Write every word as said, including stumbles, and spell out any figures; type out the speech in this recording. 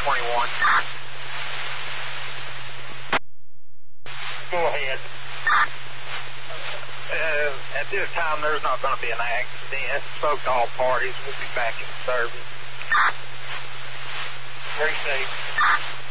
twenty-one. Go ahead. Uh, at this time, there's not going to be an accident. Spoke to all parties. We'll be back in service. Very safe.